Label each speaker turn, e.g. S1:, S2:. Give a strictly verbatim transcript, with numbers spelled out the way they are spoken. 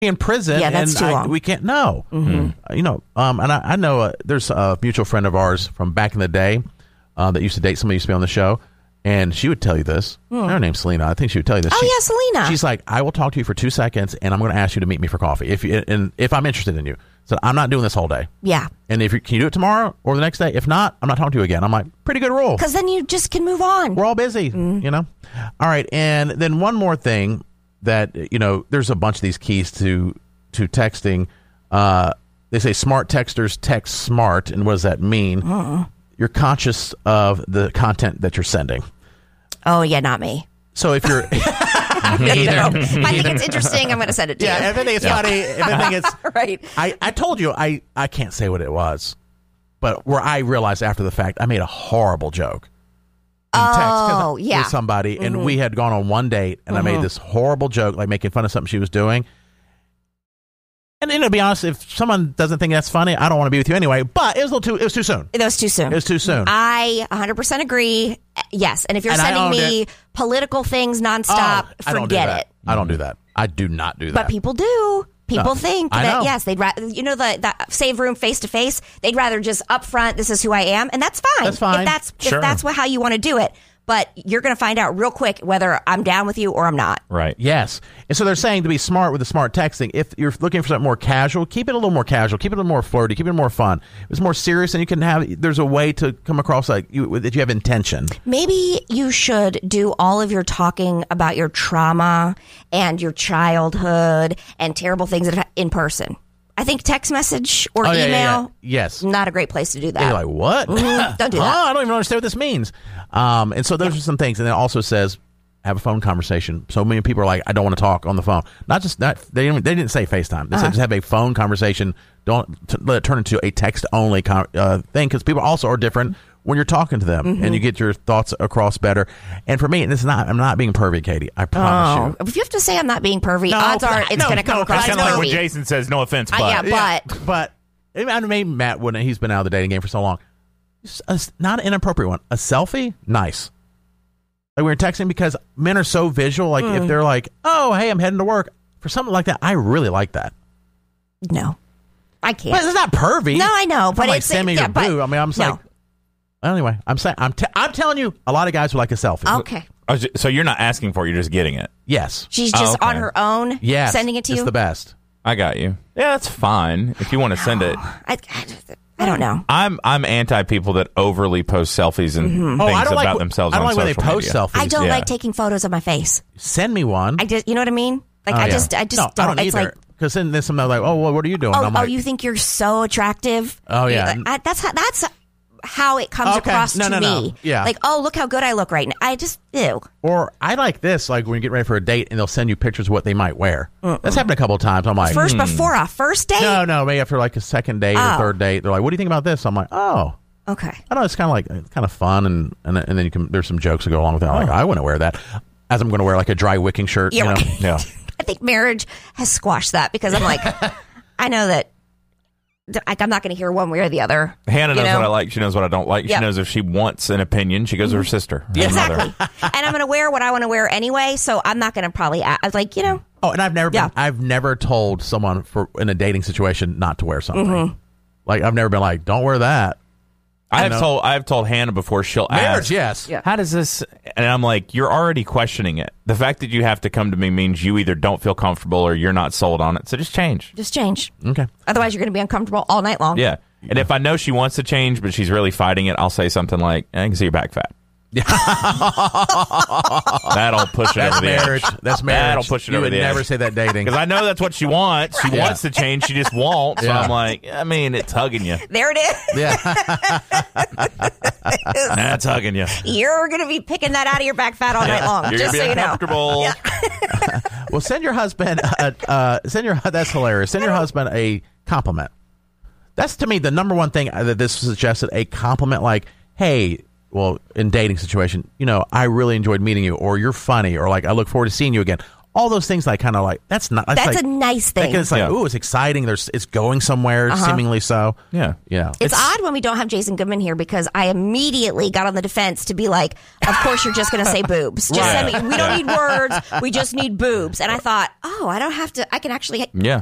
S1: in prison.
S2: Yeah, that's
S1: and
S2: too
S1: I,
S2: long.
S1: we can't know. Mm-hmm. You know, um, and I, I know uh, there's a mutual friend of ours from back in the day uh, that used to date somebody who used to be on the show, and she would tell you this. Mm. Her name's Selena. I think she would tell you this.
S2: Oh
S1: she,
S2: yeah, Selena.
S1: She's like, I will talk to you for two seconds, and I'm going to ask you to meet me for coffee if you, and if I'm interested in you. So I'm not doing this whole day.
S2: Yeah.
S1: And if you can you do it tomorrow or the next day? If not, I'm not talking to you again. I'm like, pretty good rule.
S2: Because then you just can move on.
S1: We're all busy, mm. you know. All right, and then one more thing that you know, there's a bunch of these keys to to texting. Uh, they say smart texters text smart, and what does that mean? Uh-uh. You're conscious of the content that you're sending.
S2: Oh yeah, not me.
S1: So if you're
S2: Me either. If I think it's interesting, I'm going to send it to
S1: yeah,
S2: you.
S1: Yeah, if I think it's funny, if I think it's
S2: right.
S1: I, I told you I, I can't say what it was, but where I realized after the fact I made a horrible joke. In
S2: oh,
S1: text
S2: yeah.
S1: With somebody, and
S2: mm-hmm.
S1: we had gone on one date, and mm-hmm. I made this horrible joke, like making fun of something she was doing. And then, to be honest, if someone doesn't think that's funny, I don't want to be with you anyway. But it was a little too. It was too soon.
S2: It was too soon.
S1: It was too soon.
S2: I one hundred percent agree. Yes, and if you're
S1: and
S2: sending me
S1: it.
S2: political things nonstop,
S1: oh, I don't
S2: forget
S1: do that.
S2: it.
S1: I don't do that. I do not do that.
S2: But people do. People
S1: no,
S2: think
S1: I
S2: that
S1: know.
S2: yes, they'd rather you know the, the save room face to face. They'd rather just up front. This is who I am, and that's fine.
S1: That's fine.
S2: If that's
S3: sure.
S2: if that's what, how you want to do it. But you're going to find out real quick whether I'm down with you or I'm not.
S3: Right.
S1: Yes. And so they're saying to be smart with the smart texting. If you're looking for something more casual, keep it a little more casual. Keep it a little more flirty. Keep it more fun. If it's more serious, and you can have. There's a way to come across like you that you have intention.
S2: Maybe you should do all of your talking about your trauma and your childhood and terrible things that in person. I think text message or
S1: oh, yeah,
S2: email,
S1: yeah, yeah. Yes,
S2: not a great place to do that.
S1: You're like, what?
S2: Mm-hmm. Don't do that.
S1: Oh, I don't even understand what this means. Um, and so those yeah. are some things. And it also says have a phone conversation. So many people are like, I don't want to talk on the phone. Not just that they didn't, they didn't say FaceTime. They uh-huh. said just have a phone conversation. Don't t- let it turn into a text only con- uh, thing, because people also are different when you're talking to them, mm-hmm. and you get your thoughts across better. And for me, and this is not, I'm not being pervy, Katie. I promise
S2: oh.
S1: you.
S2: If you have to say I'm not being pervy,
S1: no,
S2: odds are it's
S1: no,
S2: going to come
S1: no,
S2: across
S3: Kind
S2: as
S3: of like
S2: pervy.
S3: when Jason says, no offense, but.
S2: Uh, yeah,
S1: yeah,
S2: but.
S1: But, I mean, maybe Matt wouldn't. He's been out of the dating game for so long. A, not an inappropriate one. A selfie? Nice. Like we were texting, because men are so visual. Like mm. if they're like, oh, hey, I'm heading to work. For something like that, I really like that.
S2: No. I can't.
S1: But it's not pervy.
S2: No, I know. But
S1: I'm like,
S2: it's
S1: send me
S2: yeah,
S1: your
S2: but,
S1: boo. I mean, I'm just
S2: no.
S1: like, anyway, I'm saying, I'm, t- I'm telling you, a lot of guys would like a selfie.
S2: Okay.
S3: So you're not asking for it, you're just getting it.
S1: Yes.
S2: She's just
S3: oh, okay.
S2: on her own
S1: yes.
S2: sending it to you?
S1: It's the best.
S3: I got you. Yeah, that's fine if you want to send it.
S2: I, I, just, I don't know.
S3: I'm I'm anti people that overly post selfies and
S2: mm-hmm.
S3: things
S1: oh, I don't
S3: about
S1: like,
S3: themselves
S1: I don't
S3: on
S1: like when
S3: social
S1: they post
S3: media.
S1: selfies.
S2: I don't
S3: Yeah.
S2: like taking photos of my face.
S1: Send me one.
S2: I just, you know what I mean? Like
S1: oh,
S2: I
S1: yeah.
S2: just, I just
S1: no,
S2: don't.
S1: I don't
S2: it's
S1: either.
S2: like,
S1: because then there's something like, oh, well, what are you doing?
S2: oh,
S1: I'm
S2: oh,
S1: like,
S2: you think you're so attractive?
S1: Oh yeah.
S2: I, that's how, that's how it comes
S1: okay.
S2: across
S1: no,
S2: to
S1: no,
S2: me.
S1: No. Yeah.
S2: Like, oh, look how good I look right now. I just ew.
S1: Or I like this, like when you get ready for a date and they'll send you pictures of what they might wear. Mm-mm. That's happened a couple of times. I'm like,
S2: first
S1: hmm.
S2: before a first date?
S1: No, no, maybe after like a second date
S2: oh.
S1: or third date, they're like, what do you think about this? I'm like, oh.
S2: Okay.
S1: I know, it's kind of like, it's kind of fun, and, and and then you can, there's some jokes that go along with that. I'm like, I wouldn't wear that. As I'm going to wear like a dry wicking shirt.
S2: Yeah,
S1: you know?
S2: right.
S1: Yeah.
S2: I think marriage has squashed that, because I'm like, I know that like, I'm not going to hear one way or the other.
S3: Hannah knows
S2: know?
S3: what I like. She knows what I don't like.
S2: Yep.
S3: She knows if she wants an opinion, she goes mm-hmm. to her sister.
S1: Yeah.
S2: Exactly. And I'm going to wear what I want to wear anyway, so I'm not going to probably, I was like, you know.
S1: Oh, and I've never
S2: yeah.
S1: been, I've never told someone for in a dating situation not to wear something.
S2: Mm-hmm.
S1: Like, I've never been like, don't wear that.
S3: I have told I have told Hannah before, she'll
S1: Marriage,
S3: ask,
S1: yes.
S2: Yeah.
S3: how does this, and I'm like, you're already questioning it. The fact that you have to come to me means you either don't feel comfortable or you're not sold on it. So just change.
S2: Just change.
S1: Okay.
S2: Otherwise, you're going to be uncomfortable all night long.
S3: Yeah. And if I know she wants to change, but she's really fighting it, I'll say something like, I can see your back fat. That'll push it
S1: That's
S3: over the
S1: marriage.
S3: edge.
S1: That's marriage.
S3: That'll push it
S1: you
S3: over
S1: would
S3: the
S1: never
S3: edge.
S1: say that dating.
S3: Because I know that's what she wants. She
S1: Right.
S3: wants to change. She just won't. So
S1: Yeah.
S3: I'm like, I mean, it's hugging you.
S2: There it is.
S1: Yeah.
S3: That's hugging you.
S2: You're going to be picking that out of your back fat all night long.
S3: You're
S2: just
S3: gonna
S2: so
S3: be
S2: you know.
S3: uncomfortable.
S2: Yeah.
S1: Well, send your husband, uh, uh, send your, that's hilarious. Send your husband a compliment. That's, to me, the number one thing that this suggested, a compliment like, hey, well, in dating situation, you know, I really enjoyed meeting you, or you're funny, or like, I look forward to seeing you again. all those things. I kind of like. That's not. That's,
S2: That's
S1: like,
S2: a nice thing.
S1: It's like,
S3: Yeah.
S1: ooh, it's exciting. There's, it's going somewhere.
S2: Uh-huh.
S1: Seemingly so.
S3: Yeah.
S1: Yeah.
S2: It's, odd when we don't have Jason Goodman here because I immediately got on the defense to be like, of course you're just going to say boobs. Just
S3: Right.
S2: send me. We don't need words. We just need boobs. And I thought, oh, I don't have to. I can actually
S3: Yeah.